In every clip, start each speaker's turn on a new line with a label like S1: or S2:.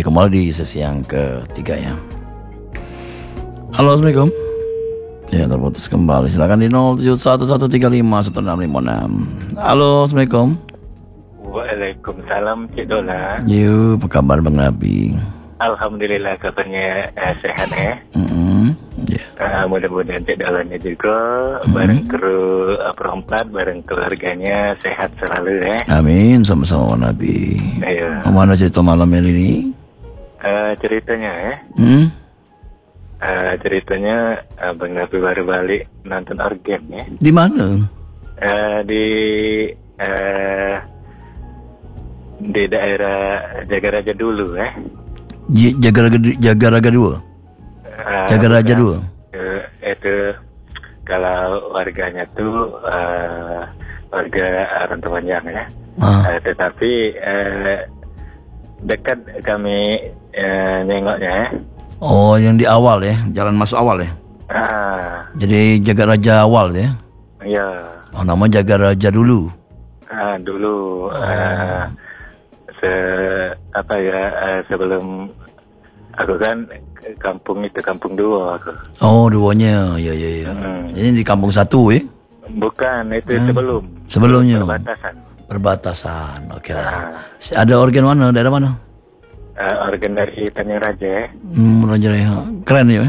S1: kembali di sesi yang ketiga ya. Halo, Assalamualaikum. Ya, terputus kembali. Silakan di 0711351656. Halo, Assalamualaikum.
S2: Waalaikumsalam, Cik Dola.
S1: Yo, apa kabar Bang Nabi?
S2: Alhamdulillah kabarnya sehat ya. Mudah-mudahan Cik Dolanya juga bareng kru perempat, bareng keluarganya sehat selalu ya.
S1: Amin, sama-sama Bang Nabi.
S2: Ayo.
S1: Mana cerita malam ini?
S2: Ceritanya ya. Ceritanya Bang Nabi baru balik nonton organ ya.
S1: Di mana?
S2: Di daerah Jagaraja dulu ya.
S1: Jagaraga 2. Jagaraja 2.
S2: Itu kalau warganya tuh warga Rantau Panjang ya. Tetapi dekat kami nengoknya ya.
S1: Oh, yang di awal ya, jalan masuk awal ya. Jadi Jagaraja awal ya.
S2: Iya.
S1: Oh, nama Jagaraja dulu.
S2: Dulu sebelum aku kan kampung itu kampung 2 aku.
S1: Oh, duanya. Ya. Ini di kampung 1 ya?
S2: Bukan, itu
S1: Sebelumnya.
S2: Perbatasan.
S1: Oke lah. Ada organ mana? Daerah mana?
S2: Organ dari Tanjung Raja.
S1: Raja ya. Keren ya.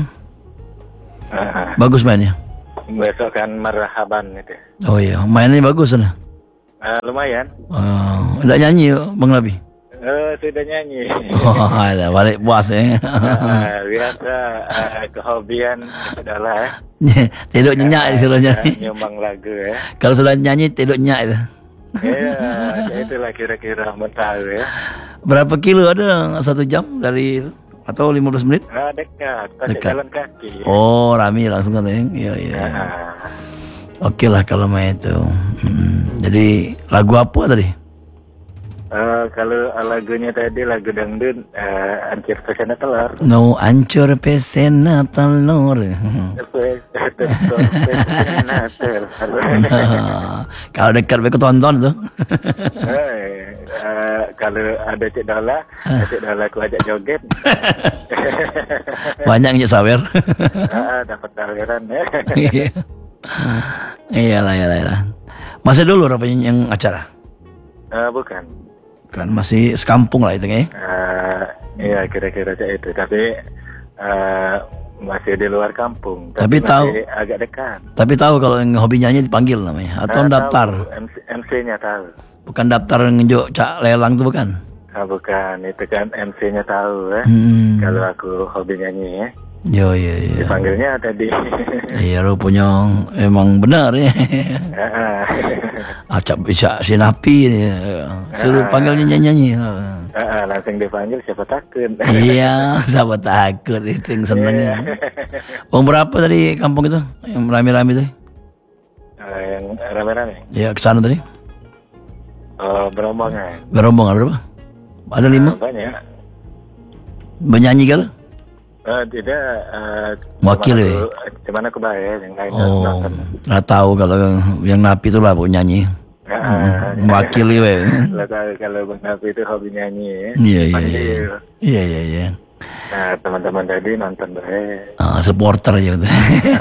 S1: Bagus mainnya.
S2: Besok kan marhaban itu.
S1: Oh iya, mainnya bagus sana.
S2: Lumayan.
S1: Udah nyanyi Bang Nabi?
S2: Sudah nyanyi.
S1: Ada balik puas ya.
S2: Biasa kehobian adalah
S1: tidur nyenyak disuruh nyanyi.
S2: Nyumbang lagu ya.
S1: Kalau sudah nyanyi tidur nyenyak itu.
S2: Iya, itulah kira-kira tahu ya.
S1: Berapa kilo ada 1 jam dari atau 15 menit?
S2: Dekat, pakai jalan kaki. Ya.
S1: Oh, rame langsung kan ya. Iya. Oke lah kalau main itu. Jadi lagu apa tadi?
S2: Kalau lagunya tadi lagu dangdut Ancur Pesena Telur.
S1: No, Ancur Pesena Telur.
S2: Pesena Telur.
S1: Kalau dekat aku tonton tuh.
S2: Kalau ada Cik Dola aku ajak joget.
S1: Banyaknya sawer.
S2: Dapat saweran ya.
S1: Iyalah. Masih dulu apa yang acara?
S2: Bukan.
S1: Kan masih sekampung lah itu ya.
S2: Iya kira-kira itu, tapi masih di luar kampung.
S1: Tapi tahu
S2: agak dekat.
S1: Tapi tahu kalau yang hobi nyanyi dipanggil namanya atau daftar?
S2: MC-nya tahu.
S1: Bukan daftar ngejuk cak lelang tuh bukan?
S2: Bukan, itu kan MC-nya tahu ya. Kalau aku hobi nyanyi ya.
S1: Yo.
S2: Dipanggilnya tadi.
S1: Iya, rupanya emang benar ya. Acap bisa sinapi ya. Suruh panggilnya nyanyi.
S2: Langsung dipanggil siapa takut.
S1: Iya, siapa takut itu yang senengnya. Berapa tadi kampung itu? Yang rame-rame tadi?
S2: Yang rame-rame?
S1: Ya, ke sana tadi.
S2: Berombongan
S1: berapa? Ada 5?
S2: Banyak.
S1: Menyanyi kan?
S2: Tidak.
S1: Wakil ya?
S2: Cuman aku bayar yang lain.
S1: Nggak tahu kalau yang Napi itu lah bu nyanyi. Wakil ya.
S2: Kalau Bang Napi itu hobi nyanyi.
S1: Iya.
S2: Nah, teman-teman tadi nonton baik.
S1: Supporter aja gitu.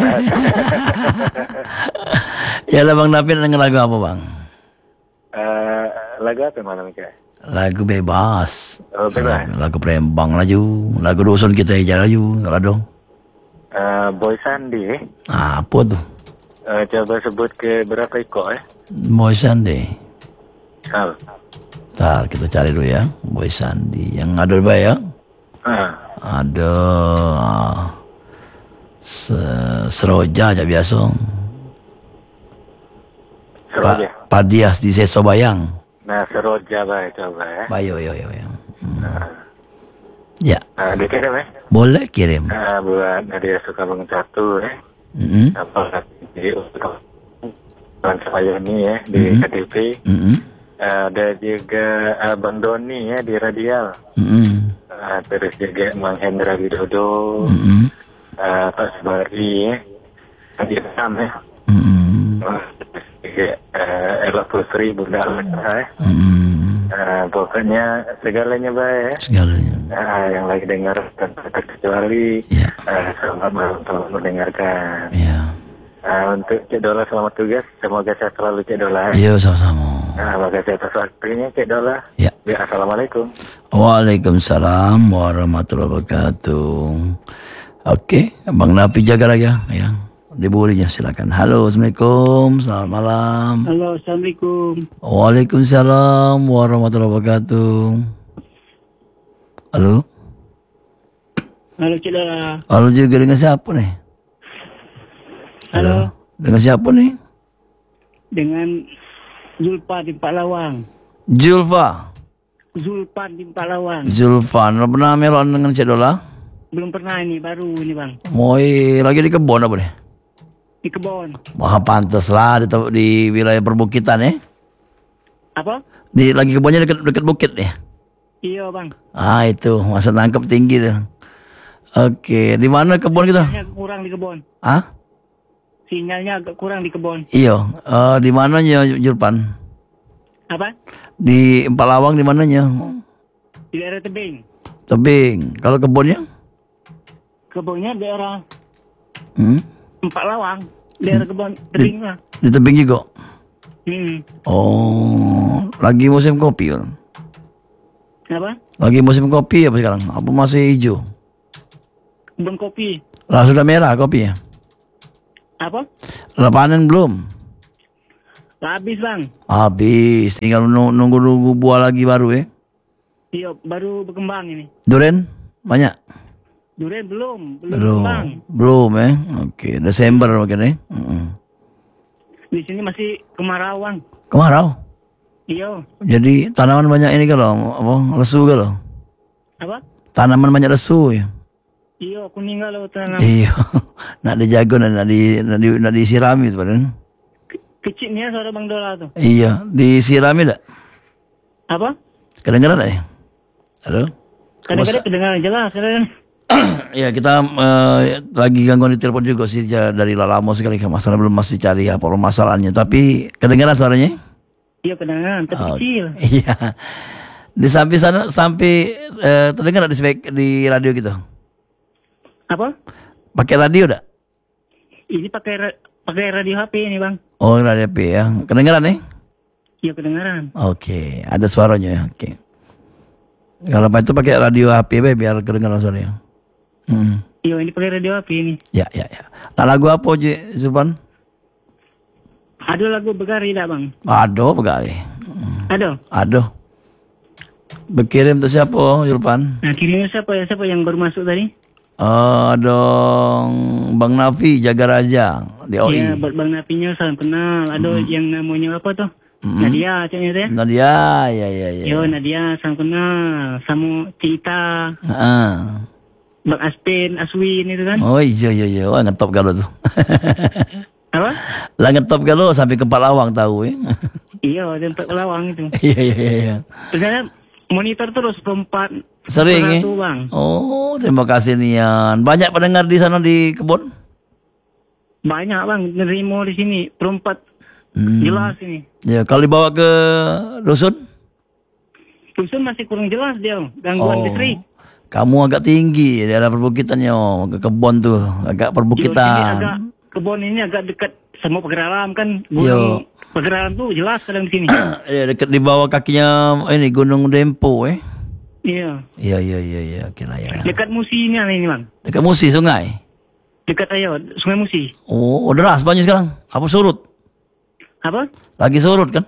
S1: Ya lah Bang Napi denger lagu apa Bang?
S2: Lagu apa malam ini?
S1: Lagu bebas.
S2: Bebas.
S1: Lagu Palembang laju. Lagu dusun kita aja laju. Kalau dong.
S2: Boy Sandi.
S1: Apa tuh?
S2: Coba sebut ke berapa ikut
S1: Boy Sandi.
S2: Ntar
S1: kita cari dulu ya. Boy Sandi. Yang ada berapa ya? Ada Seroja aja biasa.
S2: Seroja.
S1: Padias di Seso Bayang.
S2: Nah, Seroja coba ya.
S1: Bayo. Ya.
S2: Dikirim ya?
S1: Boleh kirim.
S2: Buat Nadia Sukabumi 1 ya. Apa di Bang Sayani ya di KTP. Ada juga Bang Doni ya di Radial. Terus juga Mang Hendra Widodo. Pak Subari ya. Di Tam ya. Elok Putri Bunda Almera ya. Pokoknya segalanya baik.
S1: Segalanya.
S2: Yang lagi dengar tanpa terkecuali.
S1: Ya.
S2: Selamat malam, selamat mendengarkan.
S1: Ya.
S2: Untuk Cik Dola selamat tugas. Semoga sehat selalu Cik Dola.
S1: Iya, sama-sama.
S2: Terima kasih atas waktunya Cik Dola.
S1: Ya.
S2: Assalamualaikum.
S1: Waalaikumsalam warahmatullahi wabarakatuh. Oke, Bang Napi jaga lagi ya. Diburinya silakan. Halo, assalamualaikum, selamat malam.
S3: Halo, assalamualaikum.
S1: Waalaikumsalam warahmatullahi wabarakatuh. Halo.
S3: Halo, Cik Dola.
S1: Halo juga, dengan siapa nih?
S3: Halo.
S1: Dengan siapa nih?
S3: Dengan Zulfa di Paklawang.
S1: Julfa.
S3: Zulfan di Paklawang.
S1: Zulfan, lo pernah melon dengan Cik Dola?
S3: Belum pernah ini, baru ini bang.
S1: Moi lagi di kebun apa nih?
S3: Di kebon.
S1: Wah, pantas lah di wilayah perbukitan ya.
S3: Apa?
S1: Lagi kebunnya dekat bukit nih.
S3: Iya bang.
S1: Itu masa nangkep tinggi tuh. Oke, di mana kebun kita?
S3: Sinyalnya kurang di kebon. Sinyalnya agak kurang di kebon.
S1: Iya, di mananya Julpan?
S3: Apa?
S1: Di Empalawang di mananya?
S3: Di daerah Tebing.
S1: Tebing. Kalau kebunnya?
S3: Kebunnya daerah Paklawang. Daerah kebun Tebing lah.
S1: Di Tebing juga.
S3: Oh,
S1: lagi musim kopi kan?
S3: Apa?
S1: Lagi musim kopi apa sekarang? Apa masih hijau?
S3: Kebun kopi.
S1: Lah sudah merah kopinya?
S3: Apa?
S1: Lah panen belum?
S3: Habis bang.
S1: Habis. Tinggal nunggu buah lagi baru ya?
S3: Iya, baru berkembang ini.
S1: Duren banyak?
S3: Durian belum berkembang.
S1: Belum ya? Oke, Desember mungkin ya?
S3: Di sini masih kemarau bang.
S1: Kemarau?
S3: Iya.
S1: Jadi tanaman banyak ini kalau lesu kalau?
S3: Apa?
S1: Tanaman banyak lesu ya?
S3: Iya, kuning kalau tanam.
S1: Iya, nak dijaga nak disirami itu padahal.
S3: Kecilnya suara Bang Dola tuh.
S1: Iya, disirami tak?
S3: Apa?
S1: Kedengeran tak ya? Halo?
S3: Kadang-kadang kedengaran jelas kan?
S1: Ya kita lagi gangguan di telepon juga sih dari lama sekali, masalah belum masih cari apa masalahnya. Tapi kedengaran suaranya?
S3: Iya kedengaran, tapi kecil.
S1: Iya. Di samping sana sampai terdengar di radio gitu.
S3: Apa?
S1: Pakai radio tak?
S3: Ini pakai radio HP ini bang.
S1: Oh radio HP ya, kedengaran nih?
S3: Iya kedengaran.
S1: Oke, ada suaranya ya. Oke. Kalau itu pakai radio HP biar kedengaran suaranya.
S3: Iya ini pakai radio HP ini.
S1: Ya. Nah lagu apa Zulpan?
S3: Ada lagu Begari tak bang?
S1: Ada Begari. Ada. Berkirim untuk siapa Zulpan?
S3: Nah kirimnya siapa yang baru masuk tadi?
S1: Dong Bang Nafi Jaga Raja di OI.
S3: Iya, buat Bang Nafinya salam kenal. Ada yang namanya apa tuh? Nadia, caknya teh.
S1: Nadia, ya.
S3: Yo, Nadia, salam kenal. Sama Cita. Bang Aspen, Aswin itu kan.
S1: Oh iya. Wah ngetop galo tuh.
S3: Apa?
S1: Lah ngetop galo sampai ke Paklawang tahu ya.
S3: Iya, dan Paklawang itu.
S1: Iya.
S3: Terus monitor terus perempat.
S1: Sering ya?
S3: Bang.
S1: Oh, terima kasih Nian. Banyak pendengar di sana di kebun?
S3: Banyak bang, nerimo di sini. Perempat jelas ini.
S1: Ya, kalau dibawa ke dusun?
S3: Dusun masih kurang jelas dia, gangguan listrik.
S1: Kamu agak tinggi, daerah perbukitannya, ke kebun tuh, agak perbukitan.
S3: Kebun ini agak dekat sama Pegeralam kan. Gunung Pegeralam tuh jelas kadang di sini.
S1: Ya, dekat di bawah kakinya ini Gunung Dempo
S3: Iya.
S1: Iya, kira ya.
S3: Dekat Musi ini bang.
S1: Dekat Musi sungai.
S3: Dekat Sungai Musi.
S1: Oh, deras banyak sekarang. Apa surut?
S3: Apa?
S1: Lagi surut kan?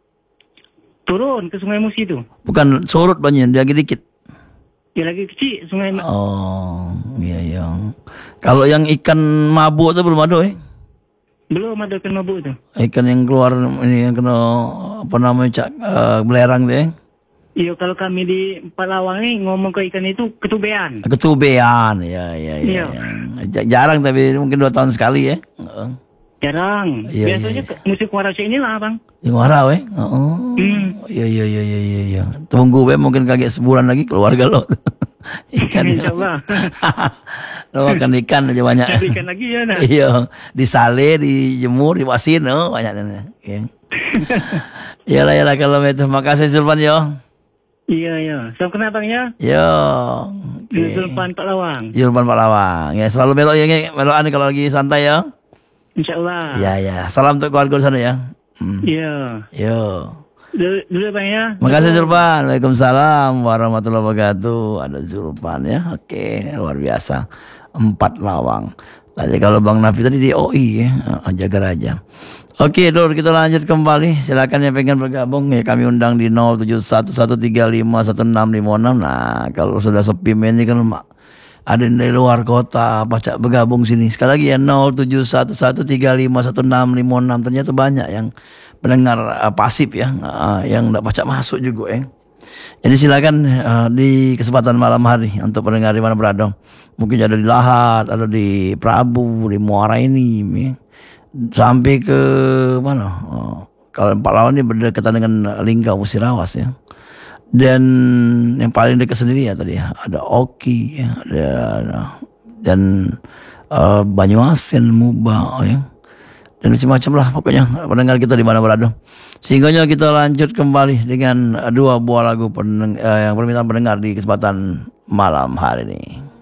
S3: Turun ke Sungai Musi itu.
S1: Bukan surut banyak, lagi dikit.
S3: Ya lagi kecil sungai.
S1: Oh, iya. Kalau yang ikan mabuk itu belum ada
S3: Belum ada ikan mabuk itu.
S1: Ikan yang keluar ini yang kena apa namanya belerang tuh
S3: Iya, kalau kami di Paklawang ini ngomong ke ikan itu ketubean.
S1: Ketubean, ya. Jarang tapi mungkin 2 tahun sekali ya.
S3: Jarang.
S1: Iya,
S3: Biasanya musim kemarau inilah bang.
S1: Kemarau Oh. Iya. Tunggu mungkin kaget sebulan lagi keluarga lo. Ikan.
S3: Insyaallah.
S1: Lo makan ikan aja banyak.
S3: Cari ikan lagi ya.
S1: Iya, disale, dijemur, dipasin, banyak. Iyalah kalau itu. Makasih Zulpan yo.
S3: Iya. Salam kenal Bang ya.
S1: Yo.
S3: Zulpan Pak Lawang.
S1: Zulpan Pak Lawang. Ya, selalu belok ya, belokan kalau lagi santai ya.
S3: InsyaAllah.
S1: Ya. Salam untuk keluarga di sana ya.
S3: Iya.
S1: Yo.
S3: Dulu Bang ya.
S1: Makasih Zulpan. Waalaikumsalam warahmatullahi wabarakatuh. Ada Zulpan ya. Oke, luar biasa. 4 Lawang. Tadi kalau Bang Nafi tadi di OI ya, jaga raja. Oke, Dor, kita lanjut kembali. Silakan yang pengen bergabung ya, kami undang di 0711351656. Nah, kalau sudah sepi ini kan ada yang dari luar kota, pacak bergabung sini. Sekali lagi ya 0711351656. Ternyata banyak yang pendengar pasif ya, yang enggak pacak masuk juga ya. Jadi silakan di kesempatan malam hari untuk pendengar di mana berada. Mungkin ada di Lahat, ada di Prabu, di Muara ini, ya. Sampai ke mana? Kalau Pak Lawan ini berdekatan dengan Lingga Musirawas ya. Dan yang paling dekat sendiri ya tadi ya, ada Oki ya, dan Banyuasin, Muba ya. Dan macam-macam lah pokoknya pendengar kita di mana berada. Sehingga kita lanjut kembali dengan 2 buah lagu yang permintaan pendengar di kesempatan malam hari ini.